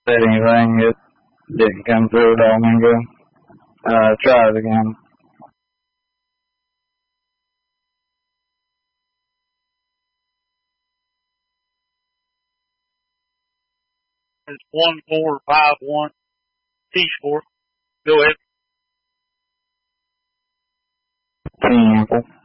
said anything. It didn't come through, Domingo. Try it again. It's 1451 T-Sport. Go ahead. Team.